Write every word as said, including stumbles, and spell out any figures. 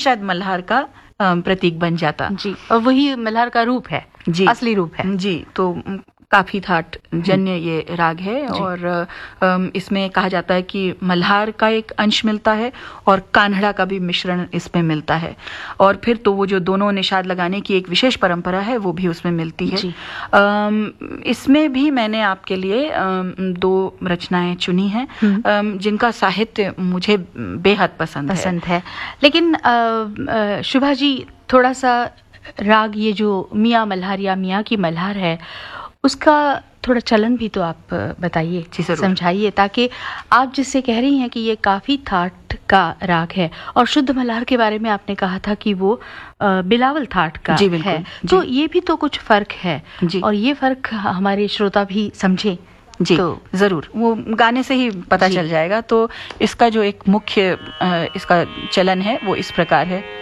शायद मल्हार का अ, प्रतीक बन जाता। जी, और वही मल्हार का रूप है जी, असली रूप है। जी, तो काफी ठाट जन्य ये राग है और अम, इसमें कहा जाता है कि मल्हार का एक अंश मिलता है और कान्हड़ा का भी मिश्रण इसमें मिलता है, और फिर तो वो जो दोनों निषाद लगाने की एक विशेष परंपरा है वो भी उसमें मिलती है। अम, इसमें भी मैंने आपके लिए अम, दो रचनाएं चुनी हैं अम, जिनका साहित्य मुझे बेहद पसंद है, पसंद है। लेकिन अ, अ, शुभा जी, थोड़ा सा राग ये जो मियाँ मल्हार या मियाँ की मल्हार है उसका थोड़ा चलन भी तो आप बताइए, समझाइए, ताकि आप जिससे कह रही हैं कि ये काफ़ी थाट का राग है, और शुद्ध मल्हार के बारे में आपने कहा था कि वो अ, बिलावल थाट का जी, है, तो ये भी तो कुछ फ़र्क है जी। और ये फ़र्क हमारे श्रोता भी समझें। जी, तो जरूर, वो गाने से ही पता चल जाएगा। तो इसका जो एक मुख्य इसका चलन है वो इस प्रकार है।